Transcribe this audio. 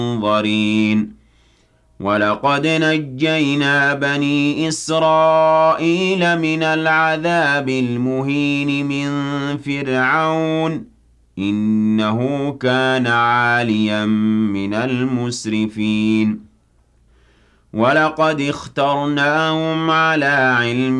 منظرين ولقد نجينا بني إسرائيل من العذاب المهين من فرعون إنه كان عاليا من المسرفين ولقد اخترناهم على علم